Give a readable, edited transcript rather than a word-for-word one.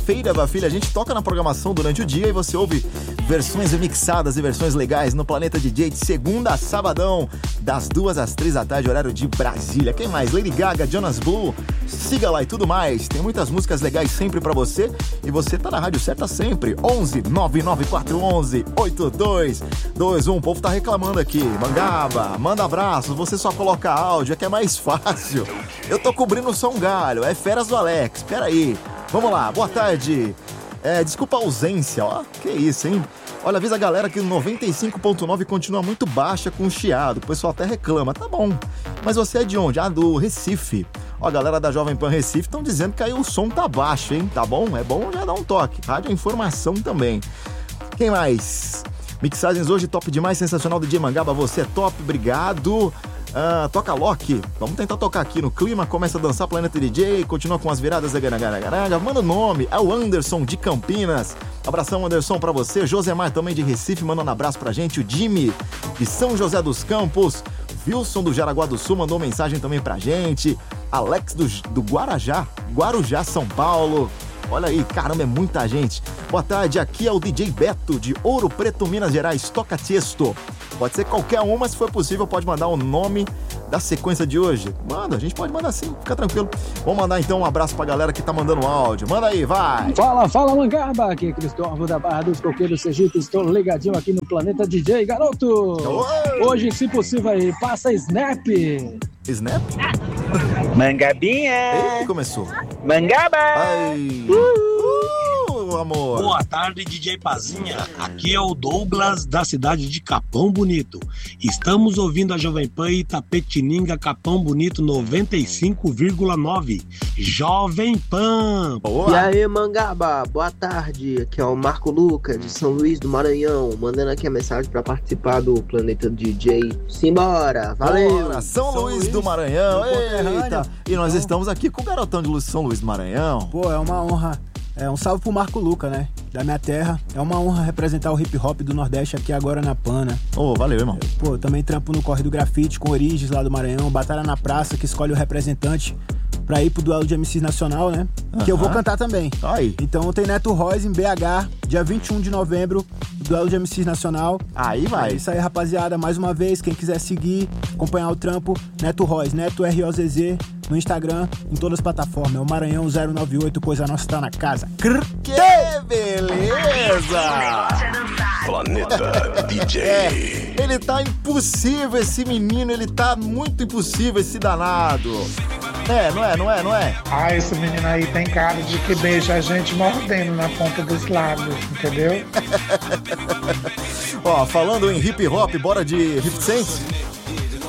quinta-feira, minha filha, a gente toca na programação durante o dia e você ouve versões remixadas e versões legais no Planeta DJ de segunda a sabadão, das 2 às 3 da tarde, horário de Brasília. Quem mais? Lady Gaga, Jonas Blue, siga lá e tudo mais. Tem muitas músicas legais sempre pra você e você tá na rádio certa sempre. 11 99411 8221. O povo tá reclamando aqui. Mangaba, manda abraços, você só coloca áudio, é que é mais fácil. Eu tô cobrindo o Som Galho, é férias do Alex. Pera aí. Vamos lá, boa tarde. Desculpa a ausência, ó. Que isso, hein? Olha, avisa a galera que o 95.9 continua muito baixa com chiado. O pessoal até reclama. Tá bom. Mas você é de onde? Ah, do Recife. Ó, a galera da Jovem Pan Recife estão dizendo que aí o som tá baixo, hein? Tá bom? É bom já dar um toque. Rádio é informação também. Quem mais? Mixagens hoje top demais, sensacional. DJ Mangaba, você é top, obrigado. Toca Loki, vamos tentar tocar aqui no clima, começa a dançar Planeta DJ, continua com as viradas da Garagaraga, manda o nome, é o Anderson de Campinas, abração Anderson pra você, Josemar também de Recife, mandando um abraço pra gente, o Jimmy de São José dos Campos, Wilson do Jaraguá do Sul mandou mensagem também pra gente, Alex do Guarujá, São Paulo. Olha aí, caramba, é muita gente. Boa tarde, aqui é o DJ Beto, de Ouro Preto, Minas Gerais, toca Tiesto. Pode ser qualquer uma, mas se for possível, pode mandar o nome da sequência de hoje. Manda, a gente pode mandar sim, fica tranquilo. Vamos mandar então um abraço pra galera que tá mandando áudio. Manda aí, vai! Fala, Mangaba! Aqui é Cristóvão da Barra dos Coqueiros, Sergipe. Estou ligadinho aqui no Planeta DJ, garoto! Oi. Hoje, se possível aí, passa Snap! Snap? Mangabinha! Ei, começou. Mangaba! Ai! Amor. Boa tarde, DJ Pazinha. Aqui é o Douglas, da cidade de Capão Bonito. Estamos ouvindo a Jovem Pan Itapetininga, Capão Bonito 95,9. Jovem Pan. Boa. E aí, Mangaba, boa tarde. Aqui é o Marco Luca, de São Luís do Maranhão, mandando aqui a mensagem para participar do Planeta DJ. Simbora, valeu. Bora, São Luís do Maranhão. Eita. E nós estamos aqui com o garotão de São Luís do Maranhão. Pô, é uma honra. Um salve pro Marco Luca, né? Da minha terra. É uma honra representar o hip hop do Nordeste aqui agora na PAN, né? Valeu, irmão. Pô, também trampo no Corre do Grafite com Origens lá do Maranhão. Batalha na Praça, que escolhe o representante pra ir pro duelo de MCs nacional, né? Que eu vou cantar também. Aí. Então tem Neto Royce em BH, dia 21 de novembro, duelo de MCs nacional. Aí vai. É isso aí, rapaziada. Mais uma vez, quem quiser seguir, acompanhar o trampo, Neto Royce, Neto ROZZ, no Instagram, em todas as plataformas. É o Maranhão 098, coisa nossa tá na casa. Que beleza! Planeta DJ. Ele tá impossível, esse menino, ele tá muito impossível, esse danado. Não é? Ah, esse menino aí tem cara de que beija a gente mordendo na ponta dos lábios, entendeu? Ó, falando em hip hop, bora de 50 Cent?